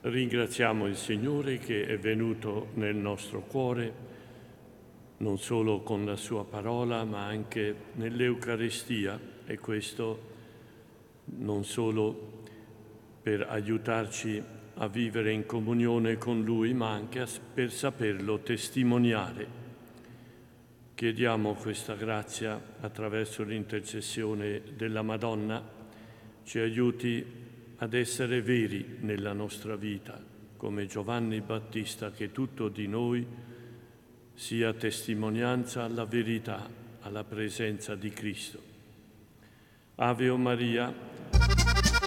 Ringraziamo il Signore che è venuto nel nostro cuore, non solo con la sua parola, ma anche nell'Eucaristia, e questo non solo per aiutarci a vivere in comunione con Lui, ma anche per saperlo testimoniare. Chiediamo questa grazia attraverso l'intercessione della Madonna, ci aiuti ad essere veri nella nostra vita, come Giovanni Battista, che tutto di noi sia testimonianza alla verità, alla presenza di Cristo. Ave o Maria,